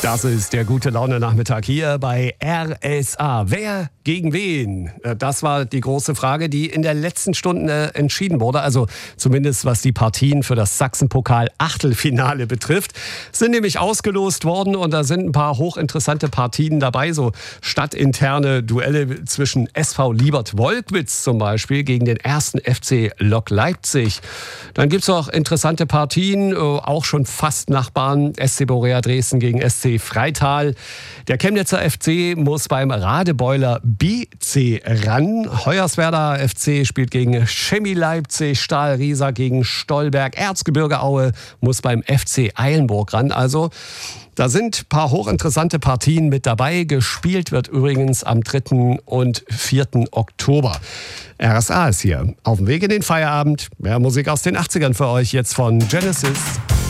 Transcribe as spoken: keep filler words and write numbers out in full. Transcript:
Das ist der gute Laune-Nachmittag hier bei R S A. Wer gegen wen? Das war die große Frage, die in der letzten Stunde entschieden wurde. Also zumindest was die Partien für das Sachsenpokal-Achtelfinale betrifft. Sind nämlich ausgelost worden und da sind ein paar hochinteressante Partien dabei. So stadtinterne Duelle zwischen S V Liebert-Wolkwitz zum Beispiel gegen den ersten F C Lok Leipzig. Dann gibt es auch interessante Partien, auch schon fast Nachbarn. S C Borea Dresden gegen S C Freital. Der Chemnitzer F C muss beim Radebeuler B C ran. Hoyerswerda F C spielt gegen Chemie Leipzig. Stahl Riesa gegen Stolberg. Erzgebirge Aue muss beim F C Eilenburg ran. Also da sind ein paar hochinteressante Partien mit dabei. Gespielt wird übrigens am dritten und vierten Oktober. R S A ist hier. Auf dem Weg in den Feierabend. Mehr Musik aus den achtzigern für euch jetzt von Genesis.